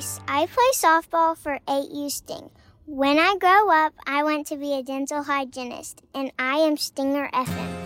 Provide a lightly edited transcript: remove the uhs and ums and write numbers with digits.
Grace. I play softball for 8U Sting. When I grow up, I want to be a dental hygienist, and I am Stinger FM.